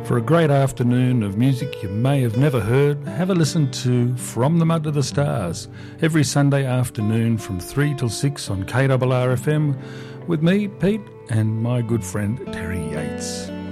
For a great afternoon of music you may have never heard, have a listen to From the Mud to the Stars every Sunday afternoon from 3 till 6 on KRRFM with me, Pete, and my good friend Terry Yates.